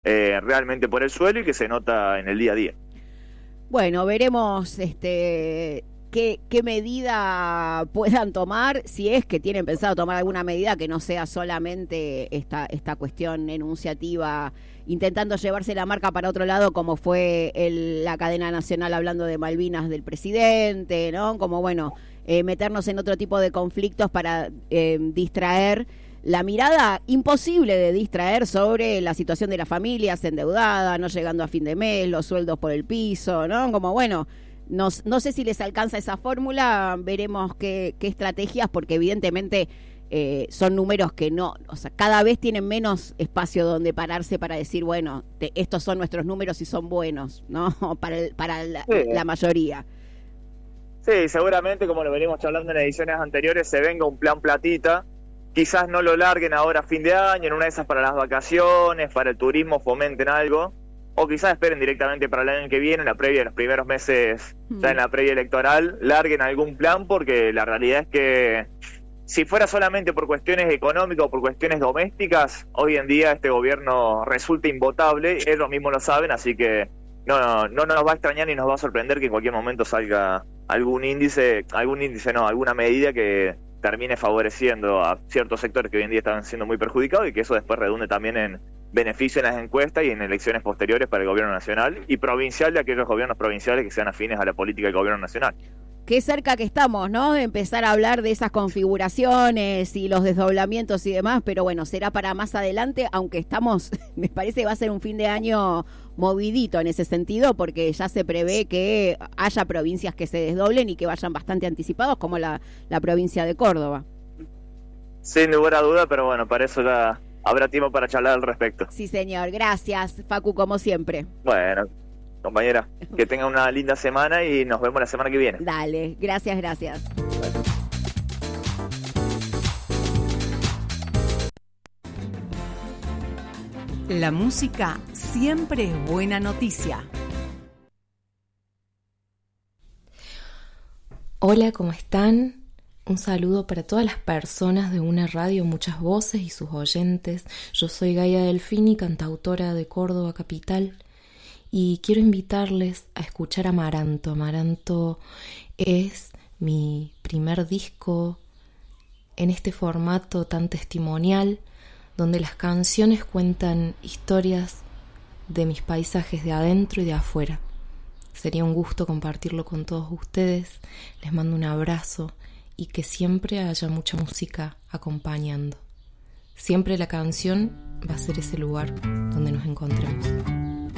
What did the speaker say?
realmente por el suelo y que se nota en el día a día. Bueno, veremos qué medida puedan tomar, si es que tienen pensado tomar alguna medida que no sea solamente esta cuestión enunciativa, intentando llevarse la marca para otro lado, como fue la cadena nacional hablando de Malvinas del presidente, ¿no? Como, bueno, meternos en otro tipo de conflictos para distraer la mirada imposible de distraer sobre la situación de las familias endeudadas, no llegando a fin de mes, los sueldos por el piso, ¿no? Como, bueno, no sé si les alcanza esa fórmula, veremos qué estrategias, porque evidentemente son números que no, o sea, cada vez tienen menos espacio donde pararse para decir, bueno, estos son nuestros números y son buenos, ¿no? para la mayoría. Sí, seguramente, como lo venimos charlando en ediciones anteriores, se venga un plan platita. Quizás no lo larguen ahora a fin de año, en una de esas para las vacaciones, para el turismo, fomenten algo. O quizás esperen directamente para el año que viene, en la previa, los primeros meses, ya en la previa electoral, larguen algún plan, porque la realidad es que si fuera solamente por cuestiones económicas o por cuestiones domésticas, hoy en día este gobierno resulta invotable, ellos mismos lo saben, así que no nos va a extrañar ni nos va a sorprender que en cualquier momento salga alguna medida que termine favoreciendo a ciertos sectores que hoy en día están siendo muy perjudicados y que eso después redunde también en beneficio en las encuestas y en elecciones posteriores para el gobierno nacional y provincial de aquellos gobiernos provinciales que sean afines a la política del gobierno nacional. Qué cerca que estamos, ¿no? De empezar a hablar de esas configuraciones y los desdoblamientos y demás, pero bueno, será para más adelante, aunque estamos, me parece que va a ser un fin de año movidito en ese sentido, porque ya se prevé que haya provincias que se desdoblen y que vayan bastante anticipados, como la provincia de Córdoba. Sin lugar a duda, pero bueno, para eso ya habrá tiempo para charlar al respecto. Sí, señor. Gracias, Facu, como siempre. Bueno, compañera, que tenga una linda semana y nos vemos la semana que viene. Dale, gracias. Bueno. La música siempre es buena noticia. Hola, ¿cómo están? Un saludo para todas las personas de Una Radio Muchas Voces y sus oyentes. Yo soy Gaia Delfini, cantautora de Córdoba Capital, y quiero invitarles a escuchar Amaranto. Amaranto es mi primer disco en este formato tan testimonial, donde las canciones cuentan historias de mis paisajes de adentro y de afuera. Sería un gusto compartirlo con todos ustedes. Les mando un abrazo y que siempre haya mucha música acompañando. Siempre la canción va a ser ese lugar donde nos encontremos.